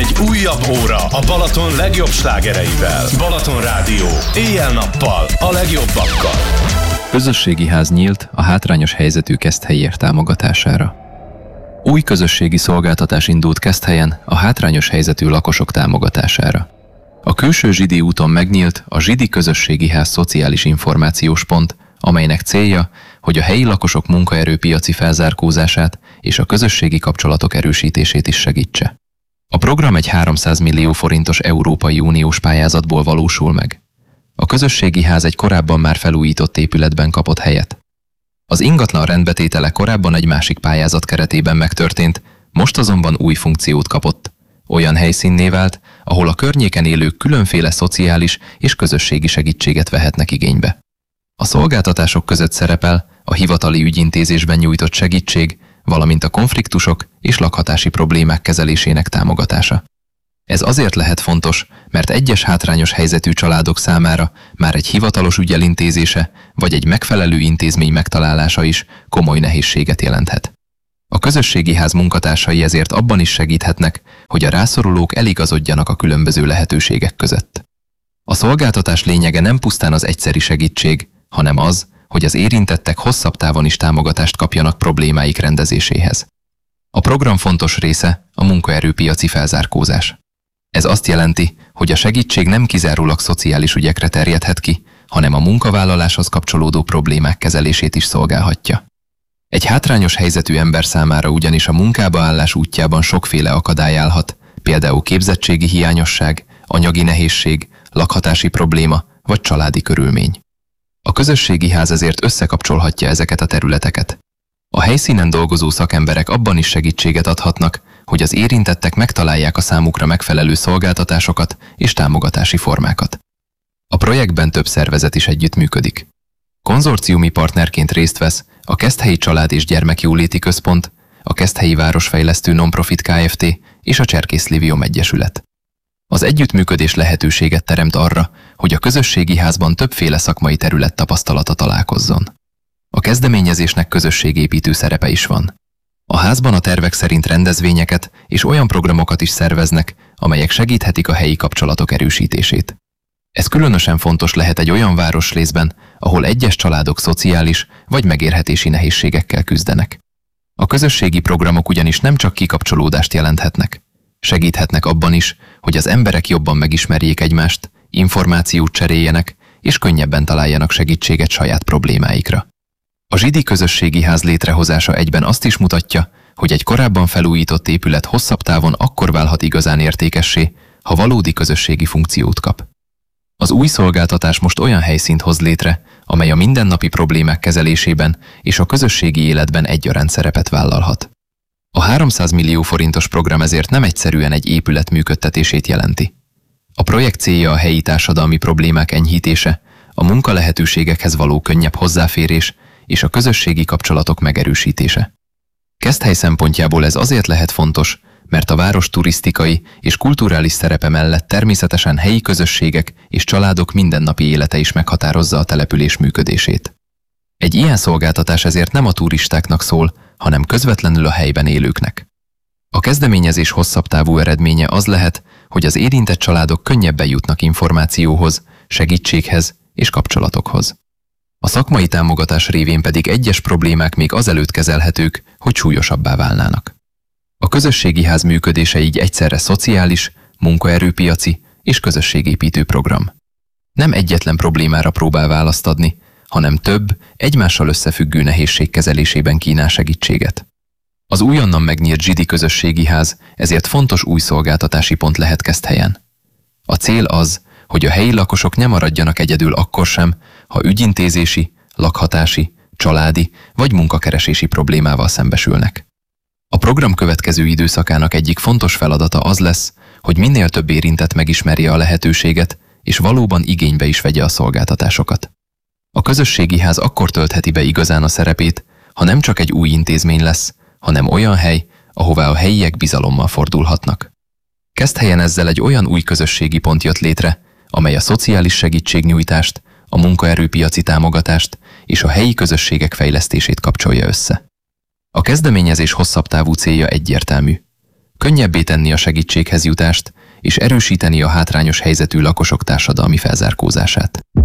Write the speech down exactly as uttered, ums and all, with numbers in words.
Egy újabb óra a Balaton legjobb slágereivel. Balaton Rádió. Éjjel-nappal a legjobbakkal. Közösségi ház nyílt a hátrányos helyzetű Keszthelyiek támogatására. Új közösségi szolgáltatás indult Keszthelyen a hátrányos helyzetű lakosok támogatására. A külső Zsidi úton megnyílt a Zsidi Közösségi Ház Szociális Információs Pont, amelynek célja, hogy a helyi lakosok munkaerőpiaci felzárkózását és a közösségi kapcsolatok erősítését is segítse. A program egy háromszáz millió forintos Európai Uniós pályázatból valósul meg. A közösségi ház egy korábban már felújított épületben kapott helyet. Az ingatlan rendbetétele korábban egy másik pályázat keretében megtörtént, most azonban új funkciót kapott. Olyan helyszínné vált, ahol a környéken élők különféle szociális és közösségi segítséget vehetnek igénybe. A szolgáltatások között szerepel a hivatali ügyintézésben nyújtott segítség, valamint a konfliktusok és lakhatási problémák kezelésének támogatása. Ez azért lehet fontos, mert egyes hátrányos helyzetű családok számára már egy hivatalos ügy elintézése vagy egy megfelelő intézmény megtalálása is komoly nehézséget jelenthet. A közösségi ház munkatársai ezért abban is segíthetnek, hogy a rászorulók eligazodjanak a különböző lehetőségek között. A szolgáltatás lényege nem pusztán az egyszeri segítség, hanem az, hogy az érintettek hosszabb távon is támogatást kapjanak problémáik rendezéséhez. A program fontos része a munkaerőpiaci felzárkózás. Ez azt jelenti, hogy a segítség nem kizárólag szociális ügyekre terjedhet ki, hanem a munkavállaláshoz kapcsolódó problémák kezelését is szolgálhatja. Egy hátrányos helyzetű ember számára ugyanis a munkába állás útjában sokféle akadály állhat, például képzettségi hiányosság, anyagi nehézség, lakhatási probléma vagy családi körülmény. A közösségi ház ezért összekapcsolhatja ezeket a területeket. A helyszínen dolgozó szakemberek abban is segítséget adhatnak, hogy az érintettek megtalálják a számukra megfelelő szolgáltatásokat és támogatási formákat. A projektben több szervezet is együttműködik. Konzorciumi partnerként részt vesz a Keszthelyi Család és Gyermekjóléti Központ, a Keszthelyi Városfejlesztő Nonprofit Kft. És a Cserkészlivium Egyesület. Az együttműködés lehetőséget teremt arra, hogy a közösségi házban többféle szakmai terület tapasztalata találkozzon. A kezdeményezésnek közösségépítő szerepe is van. A házban a tervek szerint rendezvényeket és olyan programokat is szerveznek, amelyek segíthetik a helyi kapcsolatok erősítését. Ez különösen fontos lehet egy olyan városrészben, ahol egyes családok szociális vagy megélhetési nehézségekkel küzdenek. A közösségi programok ugyanis nem csak kikapcsolódást jelenthetnek. Segíthetnek abban is, hogy az emberek jobban megismerjék egymást, információt cseréljenek és könnyebben találjanak segítséget saját problémáikra. A Zsidi Közösségi Ház létrehozása egyben azt is mutatja, hogy egy korábban felújított épület hosszabb távon akkor válhat igazán értékessé, ha valódi közösségi funkciót kap. Az új szolgáltatás most olyan helyszínt hoz létre, amely a mindennapi problémák kezelésében és a közösségi életben egyaránt szerepet vállalhat. A háromszáz millió forintos program ezért nem egyszerűen egy épület működtetését jelenti. A projekt célja a helyi társadalmi problémák enyhítése, a munkalehetőségekhez való könnyebb hozzáférés és a közösségi kapcsolatok megerősítése. Keszthely szempontjából ez azért lehet fontos, mert a város turisztikai és kulturális szerepe mellett természetesen helyi közösségek és családok mindennapi élete is meghatározza a település működését. Egy ilyen szolgáltatás ezért nem a turistáknak szól, hanem közvetlenül a helyben élőknek. A kezdeményezés hosszabb távú eredménye az lehet, hogy az érintett családok könnyebben jutnak információhoz, segítséghez és kapcsolatokhoz. A szakmai támogatás révén pedig egyes problémák még azelőtt kezelhetők, hogy súlyosabbá válnának. A közösségi ház működése így egyszerre szociális, munkaerőpiaci és közösségépítő program. Nem egyetlen problémára próbál választ adni, hanem több, egymással összefüggő nehézség kezelésében kínál segítséget. Az újonnan megnyílt Zsidi Közösségi Ház ezért fontos új szolgáltatási pont lehet Keszthelyen. A cél az, hogy a helyi lakosok ne maradjanak egyedül akkor sem, ha ügyintézési, lakhatási, családi vagy munkakeresési problémával szembesülnek. A program következő időszakának egyik fontos feladata az lesz, hogy minél több érintett megismerje a lehetőséget, és valóban igénybe is vegye a szolgáltatásokat. A közösségi ház akkor töltheti be igazán a szerepét, ha nem csak egy új intézmény lesz, hanem olyan hely, ahová a helyiek bizalommal fordulhatnak. Keszthelyen ezzel egy olyan új közösségi pont jött létre, amely a szociális segítségnyújtást, a munkaerőpiaci támogatást és a helyi közösségek fejlesztését kapcsolja össze. A kezdeményezés hosszabb távú célja egyértelmű. könnyebbé tenni a segítséghez jutást és erősíteni a hátrányos helyzetű lakosok társadalmi felzárkózását.